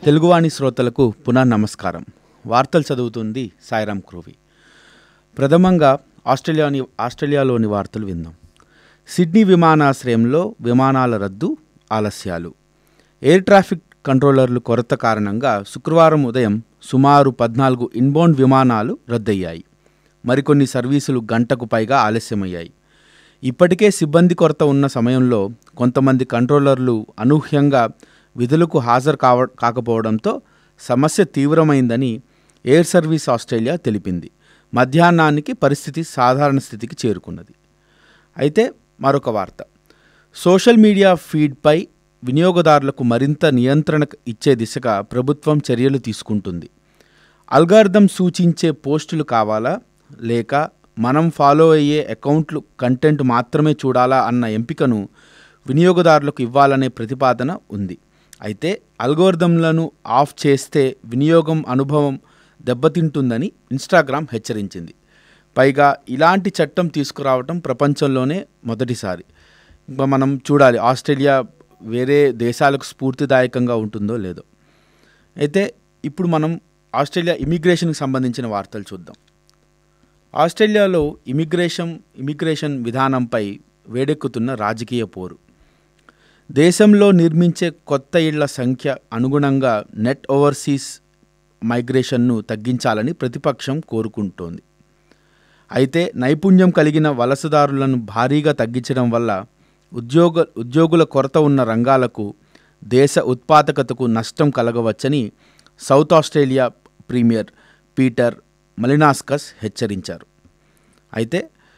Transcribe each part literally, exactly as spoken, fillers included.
తెలుగువాణి శ్రోతలకు పునః నమస్కారం. వార్తలు చదువుతుంది సాయిరామ్ క్రోవి. ప్రథమంగా ఆస్ట్రేలియాని ఆస్ట్రేలియాలోని వార్తలు విందాం. సిడ్నీ విమానాశ్రయంలో విమానాల రద్దు, ఆలస్యాలు. ఎయిర్ ట్రాఫిక్ కంట్రోలర్లు కొరత కారణంగా శుక్రవారం ఉదయం సుమారు పద్నాలుగు ఇన్బౌండ్ విమానాలు రద్దయ్యాయి. మరికొన్ని సర్వీసులు గంటకు పైగా ఆలస్యమయ్యాయి. ఇప్పటికే సిబ్బంది కొరత ఉన్న సమయంలో కొంతమంది కంట్రోలర్లు అనూహ్యంగా విధులకు హాజరు కావ కాకపోవడంతో సమస్య తీవ్రమైందని ఎయిర్ సర్వీస్ ఆస్ట్రేలియా తెలిపింది. మధ్యాహ్నానికి పరిస్థితి సాధారణ స్థితికి చేరుకున్నది. అయితే మరొక వార్త, సోషల్ మీడియా ఫీడ్పై వినియోగదారులకు మరింత నియంత్రణ ఇచ్చే దిశగా ప్రభుత్వం చర్యలు తీసుకుంటుంది. అల్గారిథం సూచించే పోస్టులు కావాలా లేక మనం ఫాలో అయ్యే అకౌంట్లు కంటెంట్ మాత్రమే చూడాలా అన్న ఎంపికను వినియోగదారులకు ఇవ్వాలనే ప్రతిపాదన ఉంది. అయితే అల్గోరిథంలను ఆఫ్ చేస్తే వినియోగం అనుభవం దెబ్బతింటుందని ఇన్స్టాగ్రామ్ హెచ్చరించింది. పైగా ఇలాంటి చట్టం తీసుకురావటం ప్రపంచంలోనే మొదటిసారి. ఇంకా మనం చూడాలి ఆస్ట్రేలియా వేరే దేశాలకు స్ఫూర్తిదాయకంగా ఉంటుందో లేదో. అయితే ఇప్పుడు మనం ఆస్ట్రేలియా ఇమిగ్రేషన్కి సంబంధించిన వార్తలు చూద్దాం. ఆస్ట్రేలియాలో ఇమిగ్రేషన్ ఇమిగ్రేషన్ విధానంపై వేడెక్కుతున్న రాజకీయ పోరు. దేశంలో నిర్మించే కొత్త ఇళ్ల సంఖ్య అనుగుణంగా నెట్ ఓవర్సీస్ మైగ్రేషన్ను తగ్గించాలని ప్రతిపక్షం కోరుకుంటోంది. అయితే నైపుణ్యం కలిగిన వలసదారులను భారీగా తగ్గించడం వల్ల ఉద్యోగ ఉద్యోగుల కొరత ఉన్న రంగాలకు, దేశ ఉత్పాదకతకు నష్టం కలగవచ్చని సౌత్ ఆస్ట్రేలియా ప్రీమియర్ పీటర్ మలినాస్కస్ హెచ్చరించారు. అయితే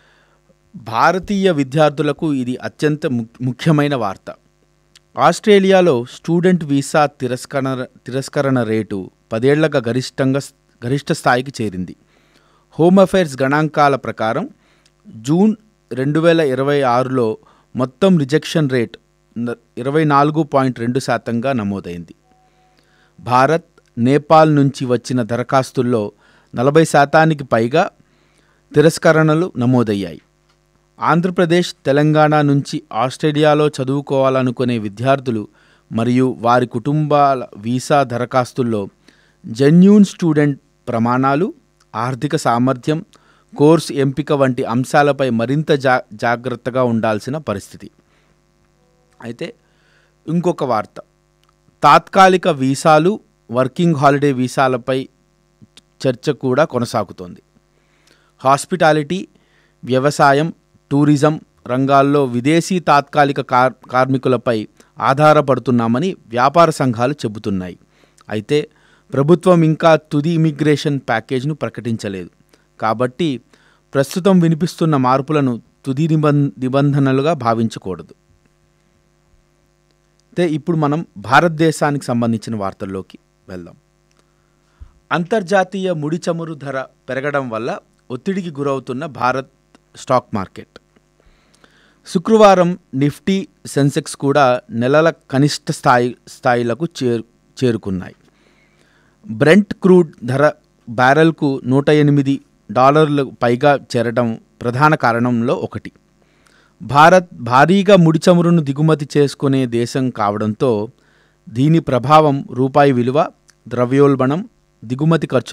భారతీయ విద్యార్థులకు ఇది అత్యంత ముఖ్యమైన వార్త. ఆస్ట్రేలియాలో స్టూడెంట్ వీసా తిరస్కరణ తిరస్కరణ రేటు పదేళ్లగా గరిష్టంగా గరిష్ట స్థాయికి చేరింది. హోమ్ అఫైర్స్ గణాంకాల ప్రకారం జూన్ రెండు వేల ఇరవై ఆరులో మొత్తం రిజెక్షన్ రేట్ ఇరవై నాలుగు పాయింట్ రెండు శాతంగా నమోదైంది. భారత్, నేపాల్ నుంచి వచ్చిన దరఖాస్తుల్లో నలభై శాతానికి పైగా తిరస్కరణలు నమోదయ్యాయి. ఆంధ్రప్రదేశ్, తెలంగాణ నుంచి ఆస్ట్రేలియాలో చదువుకోవాలనుకునే విద్యార్థులు మరియు వారి కుటుంబాల వీసా దరఖాస్తుల్లో జెన్యూన్ స్టూడెంట్ ప్రమాణాలు, ఆర్థిక సామర్థ్యం, కోర్సు ఎంపిక వంటి అంశాలపై మరింత జా జాగ్రత్తగా ఉండాల్సిన పరిస్థితి. అయితే ఇంకొక వార్త, తాత్కాలిక వీసాలు, వర్కింగ్ హాలిడే వీసాలపై చర్చ కూడా కొనసాగుతోంది. హాస్పిటాలిటీ, వ్యవసాయం, టూరిజం రంగాల్లో విదేశీ తాత్కాలిక కార్ కార్మికులపై ఆధారపడుతున్నామని వ్యాపార సంఘాలు చెబుతున్నాయి. అయితే ప్రభుత్వం ఇంకా తుది ఇమిగ్రేషన్ ప్యాకేజ్ను ప్రకటించలేదు. కాబట్టి ప్రస్తుతం వినిపిస్తున్న మార్పులను తుది నిబంధ నిబంధనలుగా భావించకూడదు. అయితే ఇప్పుడు మనం భారతదేశానికి సంబంధించిన వార్తల్లోకి వెళ్దాం. అంతర్జాతీయ ముడి చమురు ధర పెరగడం వల్ల ఒత్తిడికి గురవుతున్న భారత్ స్టాక్ మార్కెట్. శుక్రవారం నిఫ్టీ, సెన్సెక్స్ కూడా నెలల కనిష్ట స్థాయి స్థాయిలకు చేరు చేరుకున్నాయి. బ్రెంట్ క్రూడ్ ధర బ్యారెల్కు నూట ఎనిమిది డాలర్లు పైగా చేరడం ప్రధాన కారణంలో ఒకటి. భారత్ భారీగా ముడి చమురును దిగుమతి చేసుకునే దేశం కావడంతో దీని ప్రభావం రూపాయి విలువ, ద్రవ్యోల్బణం, దిగుమతి ఖర్చు